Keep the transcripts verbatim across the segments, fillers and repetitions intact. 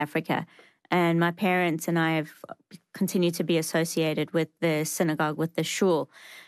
Africa. And my parents and I have continued to be associated with the synagogue, with the shul.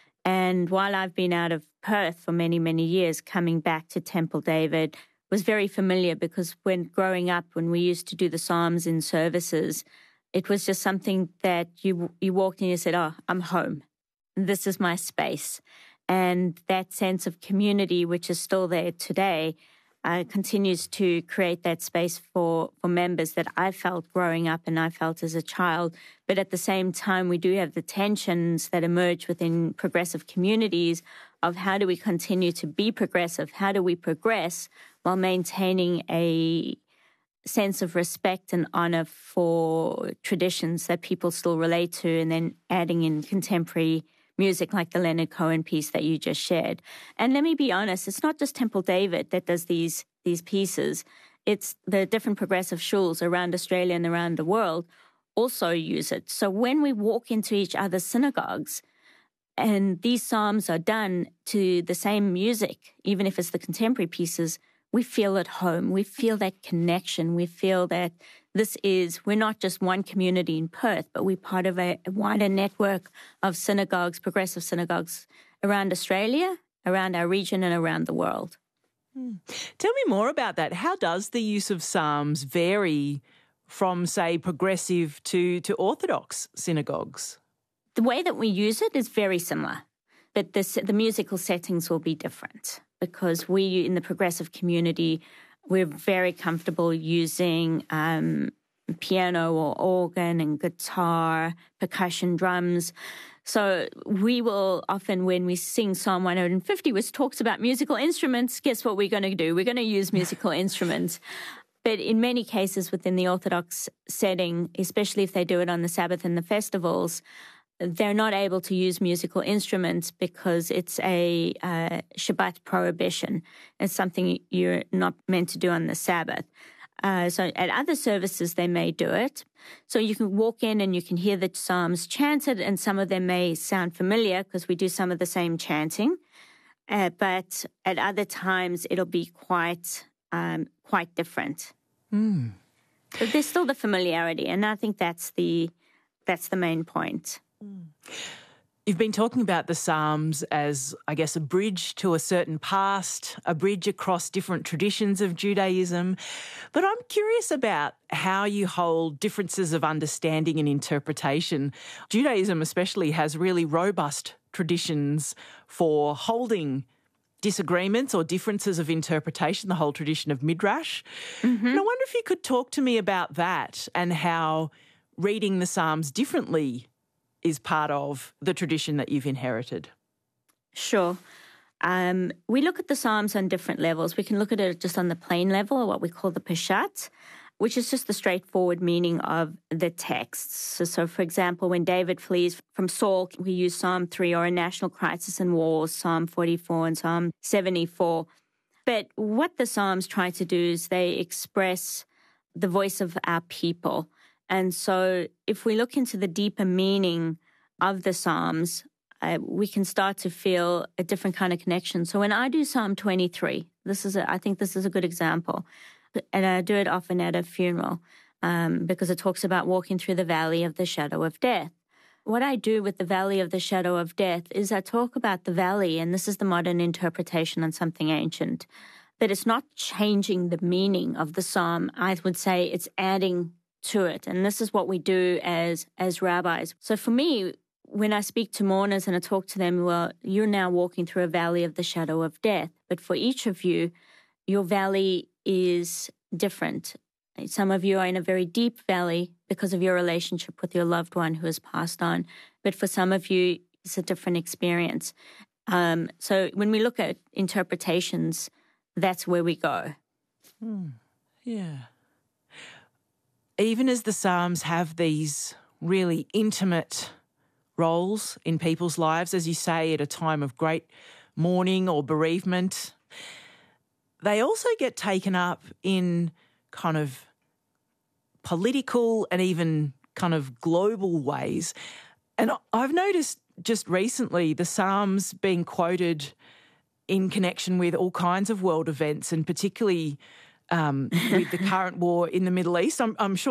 And while I've been out of Perth for many, many years, coming back to Temple David was very familiar, because when growing up, when we used to do the Psalms in services, it was just something that you you walked in and you said, oh, I'm home. This is my space. And that sense of community, which is still there today, uh, continues to create that space for, for members that I felt growing up and I felt as a child. But at the same time, we do have the tensions that emerge within progressive communities of how do we continue to be progressive? How do we progress while maintaining a sense of respect and honor for traditions that people still relate to, and then adding in contemporary music like the Leonard Cohen piece that you just shared. And let me be honest, it's not just Temple David that does these these pieces. It's the different progressive shuls around Australia and around the world also use it. So when we walk into each other's synagogues and these psalms are done to the same music, even if it's the contemporary pieces, we feel at home. We feel that connection. We feel that this is, we're not just one community in Perth, but we're part of a, a wider network of synagogues, progressive synagogues around Australia, around our region, and around the world. Hmm. Tell me more about that. How does the use of psalms vary from, say, progressive to, to Orthodox synagogues? The way that we use it is very similar, but the, the musical settings will be different, because we, in the progressive community, we're very comfortable using um, piano or organ and guitar, percussion, drums. So we will often, when we sing Psalm one hundred fifty, which talks about musical instruments, guess what we're going to do? We're going to use musical instruments. But in many cases within the Orthodox setting, especially if they do it on the Sabbath and the festivals, they're not able to use musical instruments because it's a uh, Shabbat prohibition. It's something you're not meant to do on the Sabbath. Uh, so at other services, they may do it. So you can walk in and you can hear the psalms chanted, and some of them may sound familiar because we do some of the same chanting. Uh, but at other times, it'll be quite um, quite different. Mm. But there's still the familiarity, and I think that's the that's the main point. You've been talking about the Psalms as, I guess, a bridge to a certain past, a bridge across different traditions of Judaism. But I'm curious about how you hold differences of understanding and interpretation. Judaism especially has really robust traditions for holding disagreements or differences of interpretation, the whole tradition of Midrash. Mm-hmm. And I wonder if you could talk to me about that and how reading the Psalms differently is part of the tradition that you've inherited. Sure. Um, we look at the Psalms on different levels. We can look at it just on the plain level, or what we call the Peshat, which is just the straightforward meaning of the texts. So, so, for example, when David flees from Saul, we use Psalm three, or a national crisis and war, Psalm forty-four and Psalm seventy-four. But what the Psalms try to do is they express the voice of our people. And so if we look into the deeper meaning of the Psalms, uh, we can start to feel a different kind of connection. So when I do Psalm twenty-three, this is a, I think this is a good example. And I do it often at a funeral um, because it talks about walking through the valley of the shadow of death. What I do with the valley of the shadow of death is I talk about the valley, and this is the modern interpretation on something ancient, but it's not changing the meaning of the psalm. I would say it's adding to it. And this is what we do as as rabbis. So for me, when I speak to mourners and I talk to them, well, you're now walking through a valley of the shadow of death. But for each of you, your valley is different. Some of you are in a very deep valley because of your relationship with your loved one who has passed on. But for some of you, it's a different experience. Um, so when we look at interpretations, that's where we go. Hmm. Yeah. Even as the Psalms have these really intimate roles in people's lives, as you say, at a time of great mourning or bereavement, they also get taken up in kind of political and even kind of global ways. And I've noticed just recently the Psalms being quoted in connection with all kinds of world events, and particularly um, with the current war in the Middle East. I'm, I'm sure